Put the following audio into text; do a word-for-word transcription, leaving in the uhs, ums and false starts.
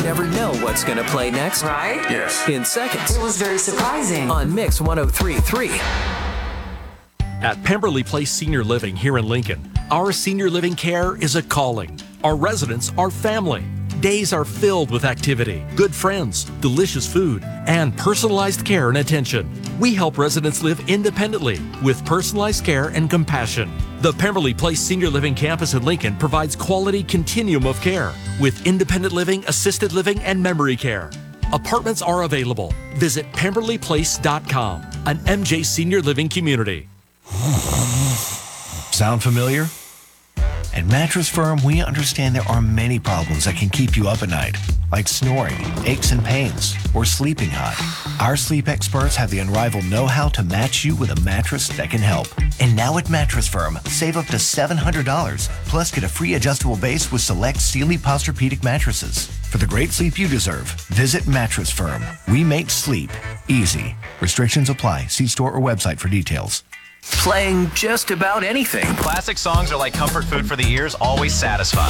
never know what's going to play next. Right? Yes. In seconds. It was very surprising. On Mix one oh three point three. At Pemberley Place Senior Living here in Lincoln, our senior living care is a calling. Our residents are family. Days are filled with activity, good friends, delicious food, and personalized care and attention. We help residents live independently with personalized care and compassion. The Pemberley Place Senior Living Campus in Lincoln provides quality continuum of care with independent living, assisted living, and memory care. Apartments are available. Visit pemberley place dot com, an M J Senior Living community. Sound familiar? At Mattress Firm, we understand there are many problems that can keep you up at night, like snoring, aches and pains, or sleeping hot. Our sleep experts have the unrivaled know-how to match you with a mattress that can help. And now at Mattress Firm, save up to seven hundred dollars, plus get a free adjustable base with select Sealy Posturepedic mattresses. For the great sleep you deserve, visit Mattress Firm. We make sleep easy. Restrictions apply. See store or website for details. Playing just about anything. Classic songs are like comfort food for the ears, always satisfying.